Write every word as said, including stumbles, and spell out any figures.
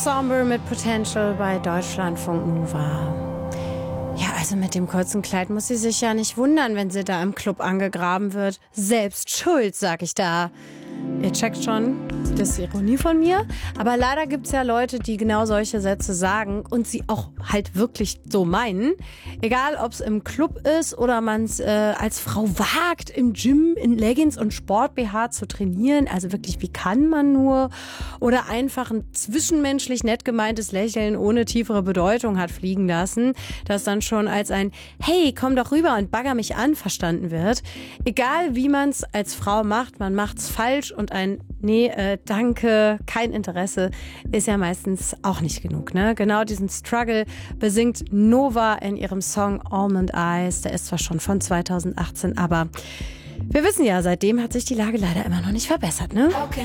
Ensemble mit Potential bei Deutschlandfunk Nova. Ja, also mit dem kurzen Kleid muss sie sich ja nicht wundern, wenn sie da im Club angegraben wird. Selbst schuld, sag ich da. Ihr checkt schon, das ist Ironie von mir. Aber leider gibt es ja Leute, die genau solche Sätze sagen und sie auch halt wirklich so meinen. Egal, ob es im Club ist oder man es äh, als Frau wagt, im Gym in Leggings und Sport-B H zu trainieren. Also wirklich, wie kann man nur? Oder einfach ein zwischenmenschlich nett gemeintes Lächeln ohne tiefere Bedeutung hat fliegen lassen, das dann schon als ein Hey, komm doch rüber und bagger mich an verstanden wird. Egal, wie man es als Frau macht, man macht es falsch und ein Nee, äh, danke, kein Interesse ist ja meistens auch nicht genug, ne? Genau diesen Struggle besingt Nova in ihrem Song Almond Eyes. Der ist zwar schon von zweitausendachtzehn, aber wir wissen ja, seitdem hat sich die Lage leider immer noch nicht verbessert, ne? Okay.